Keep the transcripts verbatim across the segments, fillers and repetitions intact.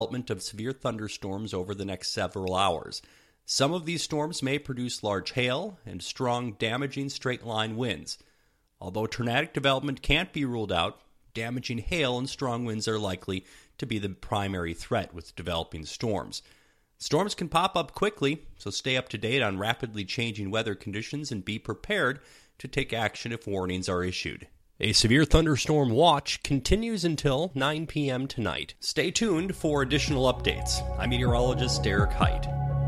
development of severe thunderstorms over the next several hours. Some of these storms may produce large hail and strong, damaging straight-line winds. Although tornadic development can't be ruled out, damaging hail and strong winds are likely to be the primary threat with developing storms. Storms can pop up quickly, so stay up to date on rapidly changing weather conditions and be prepared to take action if warnings are issued. A severe thunderstorm watch continues until nine p.m. tonight. Stay tuned for additional updates. I'm meteorologist Derek Height.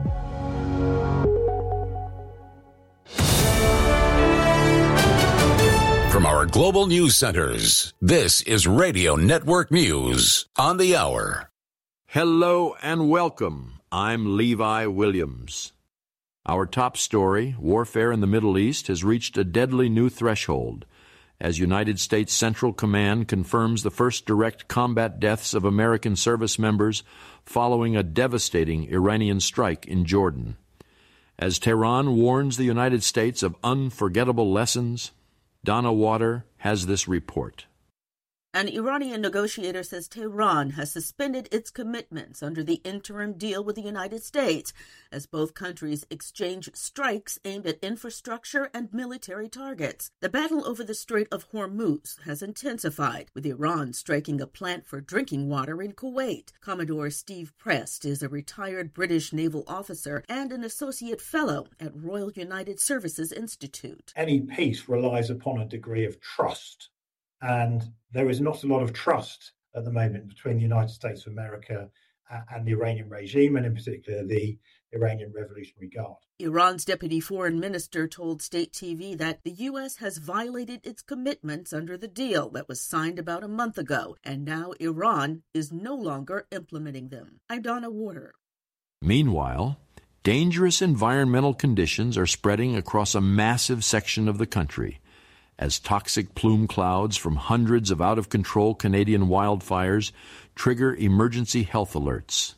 From our global news centers, this is Radio Network News on the Hour. Hello and welcome. I'm Levi Williams. Our top story, warfare in the Middle East, has reached a deadly new threshold as United States Central Command confirms the first direct combat deaths of American service members following a devastating Iranian strike in Jordan. As Tehran warns the United States of unforgettable lessons, Donna Water has this report. An Iranian negotiator says Tehran has suspended its commitments under the interim deal with the United States as both countries exchange strikes aimed at infrastructure and military targets. The battle over the Strait of Hormuz has intensified, with Iran striking a plant for drinking water in Kuwait. Commodore Steve Prest is a retired British naval officer and an associate fellow at Royal United Services Institute. Any peace relies upon a degree of trust. And there is not a lot of trust at the moment between the United States of America and the Iranian regime, and in particular the Iranian Revolutionary Guard. Iran's deputy foreign minister told state T V that the U S has violated its commitments under the deal that was signed about a month ago, and now Iran is no longer implementing them. I'm Donna Water. Meanwhile, dangerous environmental conditions are spreading across a massive section of the country, as toxic plume clouds from hundreds of out-of-control Canadian wildfires trigger emergency health alerts.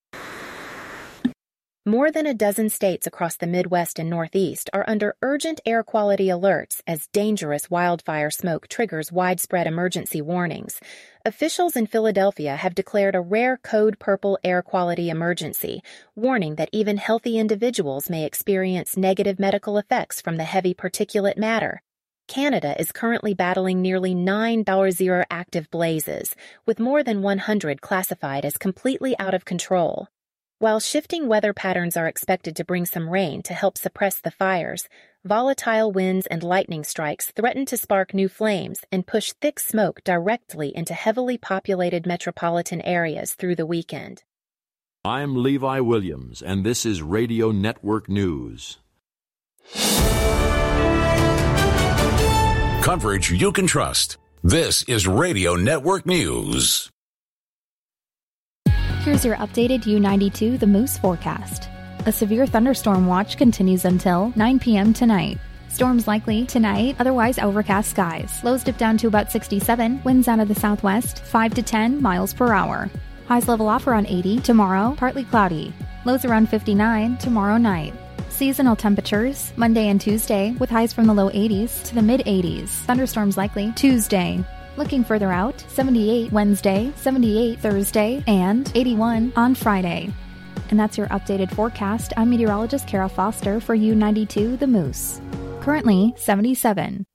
More than a dozen states across the Midwest and Northeast are under urgent air quality alerts as dangerous wildfire smoke triggers widespread emergency warnings. Officials in Philadelphia have declared a rare code purple air quality emergency, warning that even healthy individuals may experience negative medical effects from the heavy particulate matter. Canada is currently battling nearly nine zero active blazes, with more than one hundred classified as completely out of control. While shifting weather patterns are expected to bring some rain to help suppress the fires, volatile winds and lightning strikes threaten to spark new flames and push thick smoke directly into heavily populated metropolitan areas through the weekend. I'm Levi Williams, and this is Radio Network News. Coverage you can trust. This is Radio Network News. Here's your updated U ninety-two The Moose forecast. A severe thunderstorm watch continues until nine p.m. tonight. Storms likely tonight, otherwise overcast skies. Lows dip down to about sixty-seven, winds out of the southwest, five to ten miles per hour. Highs level off around eighty tomorrow, partly cloudy. Lows around fifty-nine tomorrow night. Seasonal temperatures, Monday and Tuesday, with highs from the low eighties to the mid-eighties. Thunderstorms likely Tuesday. Looking further out, seventy-eight Wednesday, seventy-eight Thursday, and eighty-one on Friday. And that's your updated forecast. I'm meteorologist Kara Foster for U ninety-two The Moose. Currently, seventy-seven.